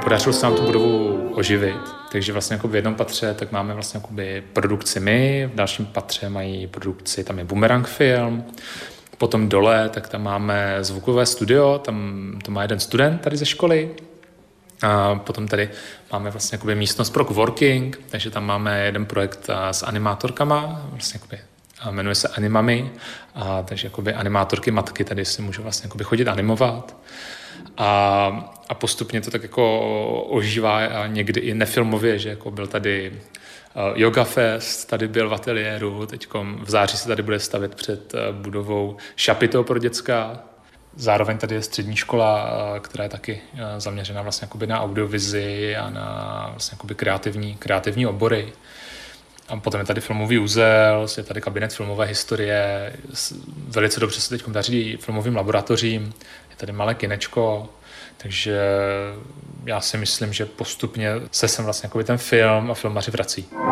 podařilo se nám tu budovu oživit, takže vlastně jako v jednom patře tak máme vlastně jakoby produkci my, v dalším patře mají produkci, tam je Boomerang Film, potom dole, tak tam máme zvukové studio, tam to má jeden student tady ze školy. A potom tady máme vlastně jakoby místnost pro coworking, takže tam máme jeden projekt s animátorkama, vlastně jakoby, jmenuje se Animami, takže jakoby animátorky matky tady si můžou vlastně jakoby chodit animovat. A postupně to tak jako ožívá a někdy i nefilmově, že jako byl tady Yoga Fest, tady byl v ateliéru, teď v září se tady bude stavět před budovou šapito pro děcka. Zároveň tady je střední škola, která je taky zaměřena vlastně jakoby na audiovizi a na vlastně jakoby kreativní obory. A potom je tady filmový úzel, je tady kabinet filmové historie, velice dobře se teď daří filmovým laboratořím, je tady malé kinečko, takže já si myslím, že postupně se sem vlastně jakoby ten film a filmaři vrací.